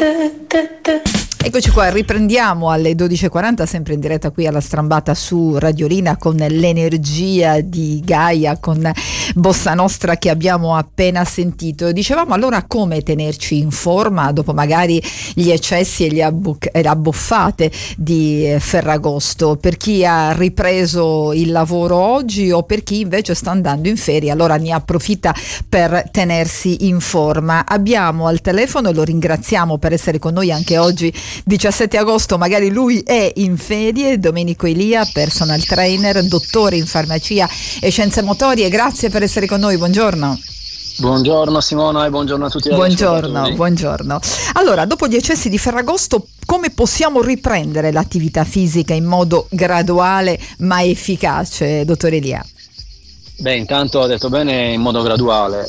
Eccoci qua, riprendiamo alle 12.40, sempre in diretta qui alla Strambata su Radiolina, con l'energia di Gaia, con Bossa Nostra che abbiamo appena sentito. Dicevamo allora come tenerci in forma dopo magari gli eccessi e le abboffate di Ferragosto, per chi ha ripreso il lavoro oggi o per chi invece sta andando in ferie, allora ne approfitta per tenersi in forma. Abbiamo al telefono, e lo ringraziamo per essere con noi anche oggi, 17 agosto, magari lui è in ferie, Domenico Elia, personal trainer, dottore in farmacia e scienze motorie. Grazie per essere con noi, buongiorno. Buongiorno Simona e buongiorno a tutti. Buongiorno. Allora, dopo gli eccessi di Ferragosto, come possiamo riprendere l'attività fisica in modo graduale ma efficace, dottore Elia? Beh, intanto ha detto bene, in modo graduale.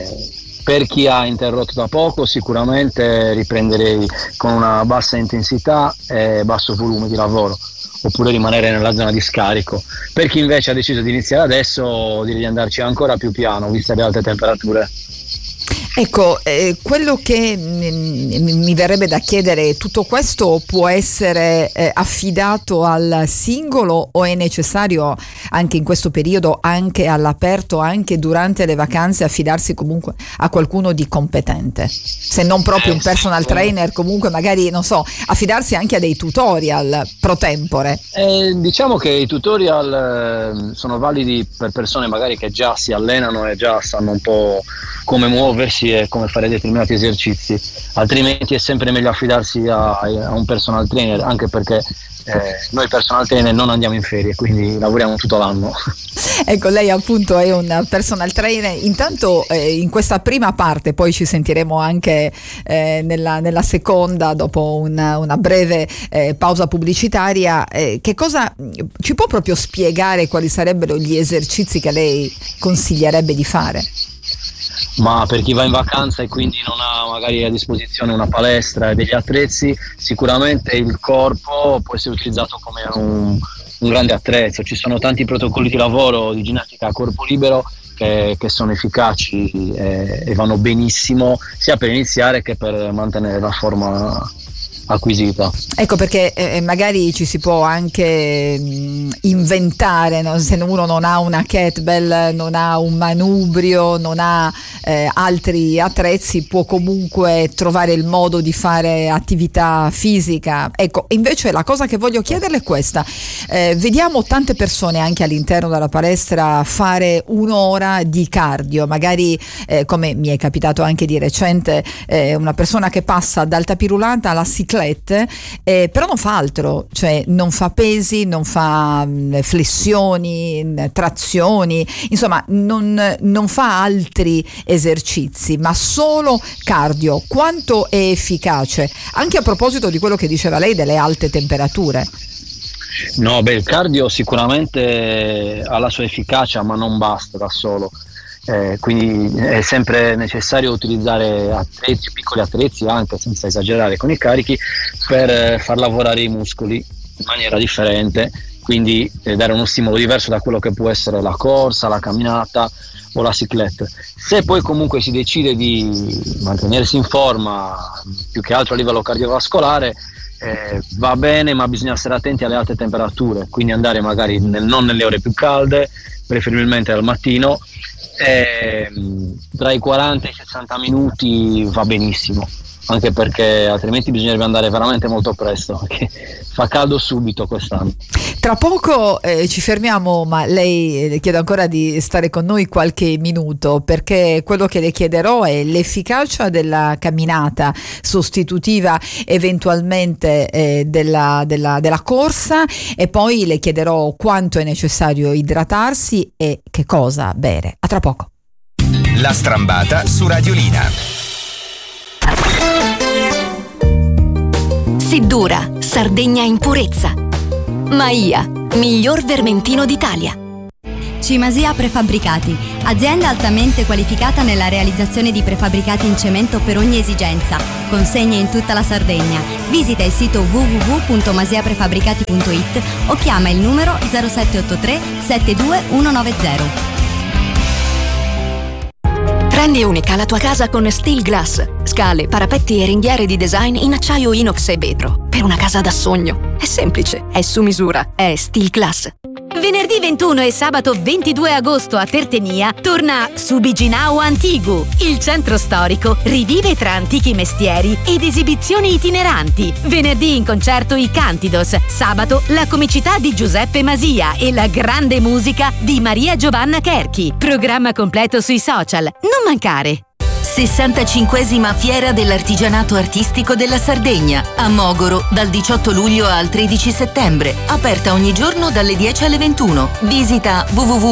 Per chi ha interrotto da poco, sicuramente riprenderei con una bassa intensità e basso volume di lavoro, oppure rimanere nella zona di scarico. Per chi invece ha deciso di iniziare adesso, direi di andarci ancora più piano, viste le alte temperature. Ecco, quello che mi verrebbe da chiedere, tutto questo può essere affidato al singolo o è necessario anche in questo periodo, anche all'aperto, anche durante le vacanze, affidarsi comunque a qualcuno di competente? Se non proprio un personal trainer, comunque magari, non so, affidarsi anche a dei tutorial pro tempore. Diciamo che i tutorial sono validi per persone magari che già si allenano e già sanno un po' come muoversi e come fare determinati esercizi, altrimenti è sempre meglio affidarsi a un personal trainer, anche perché noi personal trainer non andiamo in ferie, quindi lavoriamo tutto l'anno. Ecco, lei appunto è un personal trainer. Intanto in questa prima parte, poi ci sentiremo anche nella seconda, dopo una breve pausa pubblicitaria, che cosa ci può proprio spiegare, quali sarebbero gli esercizi che lei consiglierebbe di fare? Ma per chi va in vacanza e quindi non ha magari a disposizione una palestra e degli attrezzi, sicuramente il corpo può essere utilizzato come un grande attrezzo. Ci sono tanti protocolli di lavoro di ginnastica a corpo libero che sono efficaci e vanno benissimo sia per iniziare che per mantenere la forma acquisita. Ecco perché magari ci si può anche inventare, no? Se uno non ha una kettlebell, non ha un manubrio, non ha altri attrezzi, può comunque trovare il modo di fare attività fisica. Ecco, invece la cosa che voglio chiederle è questa: vediamo tante persone anche all'interno della palestra fare un'ora di cardio, magari come mi è capitato anche di recente, una persona che passa dal tapirulante alla cicletta, però non fa altro, cioè non fa pesi, non fa flessioni, trazioni, insomma non fa altri esercizi, ma solo cardio. Quanto è efficace? Anche a proposito di quello che diceva lei delle alte temperature. No, il cardio sicuramente ha la sua efficacia, ma non basta da solo. Quindi è sempre necessario utilizzare attrezzi, piccoli attrezzi, anche senza esagerare con i carichi, per far lavorare i muscoli in maniera differente, quindi dare uno stimolo diverso da quello che può essere la corsa, la camminata o la cicletta. Se poi comunque si decide di mantenersi in forma, più che altro a livello cardiovascolare, va bene, ma bisogna stare attenti alle alte temperature, quindi andare magari non nelle ore più calde, preferibilmente al mattino. Tra i 40 e i 60 minuti va benissimo, anche perché altrimenti bisognerebbe andare veramente molto presto, perché fa caldo subito quest'anno. Tra poco ci fermiamo, ma lei le chiedo ancora di stare con noi qualche minuto, perché quello che le chiederò è l'efficacia della camminata sostitutiva eventualmente della corsa, e poi le chiederò quanto è necessario idratarsi e che cosa bere. A tra poco. La Strambata su Radiolina. Siddura, Sardegna in purezza. Maia, miglior vermentino d'Italia. Cimasia Prefabbricati, azienda altamente qualificata nella realizzazione di prefabbricati in cemento per ogni esigenza. Consegne in tutta la Sardegna. Visita il sito www.masiaprefabbricati.it o chiama il numero 0783 72190. Rendi unica la tua casa con Steel Glass. Scale, parapetti e ringhiere di design in acciaio inox e vetro. Per una casa da sogno. È semplice, è su misura, è Steel Class. Venerdì 21 e sabato 22 agosto a Tertenia torna Subiginao Antigu. Il centro storico rivive tra antichi mestieri ed esibizioni itineranti. Venerdì in concerto i Cantidos, sabato la comicità di Giuseppe Masia e la grande musica di Maria Giovanna Cherchi. Programma completo sui social. Non mancare! 65esima Fiera dell'Artigianato Artistico della Sardegna, a Mogoro, dal 18 luglio al 13 settembre. Aperta ogni giorno dalle 10 alle 21. Visita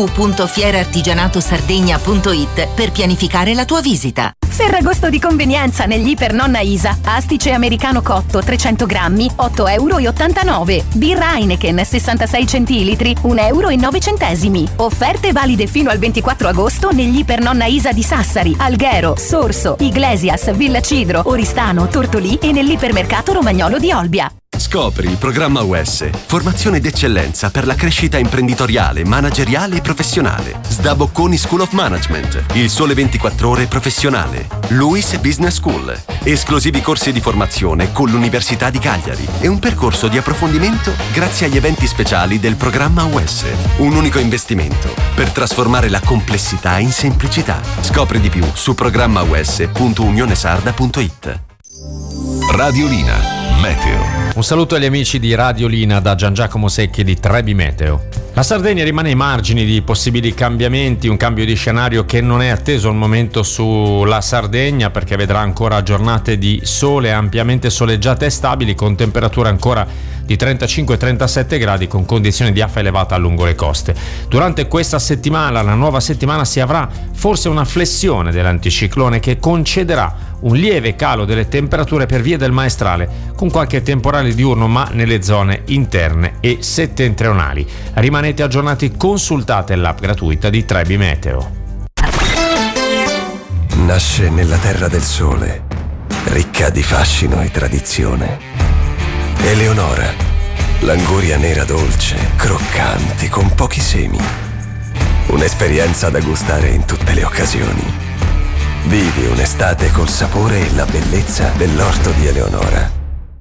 www.fierartigianatosardegna.it per pianificare la tua visita. Ferragosto di convenienza negli Iper Nonna Isa. Astice americano cotto 300 grammi, 8,89 €. Birra Heineken 66 centilitri, 1,09 €. Offerte valide fino al 24 agosto negli Iper Nonna Isa di Sassari, Alghero, Sorso, Iglesias, Villa Cidro, Oristano, Tortolì e nell'ipermercato Romagnolo di Olbia. Scopri il programma US, formazione d'eccellenza per la crescita imprenditoriale, manageriale e professionale. SDA Bocconi School of Management, il Sole 24 Ore professionale. Luis Business School, esclusivi corsi di formazione con l'Università di Cagliari e un percorso di approfondimento grazie agli eventi speciali del programma US. Un unico investimento per trasformare la complessità in semplicità. Scopri di più su programmaus.unionesarda.it. Radiolina Meteo. Un saluto agli amici di Radiolina da Gian Giacomo Secchi di Trebi Meteo. La Sardegna rimane ai margini di possibili cambiamenti, un cambio di scenario che non è atteso al momento sulla Sardegna, perché vedrà ancora giornate di sole ampiamente soleggiate e stabili, con temperature ancora di 35-37 gradi, con condizioni di affa elevata lungo le coste. Durante questa settimana, la nuova settimana, si avrà forse una flessione dell'anticiclone che concederà un lieve calo delle temperature per via del maestrale, con qualche temporale diurno ma nelle zone interne e settentrionali. Rimanete aggiornati, consultate l'app gratuita di Trebi Meteo. Nasce nella terra del sole, ricca di fascino e tradizione. Eleonora, l'anguria nera dolce, croccante, con pochi semi. Un'esperienza da gustare in tutte le occasioni. Vivi un'estate col sapore e la bellezza dell'orto di Eleonora.